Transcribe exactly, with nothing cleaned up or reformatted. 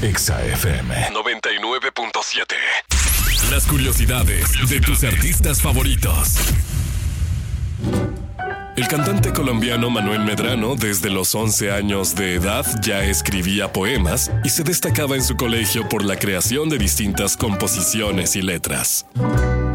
Exa F M noventa y nueve punto siete. Las curiosidades, curiosidades de tus artistas favoritos. El cantante colombiano Manuel Medrano, desde los once años de edad, ya escribía poemas y se destacaba en su colegio por la creación de distintas composiciones y letras.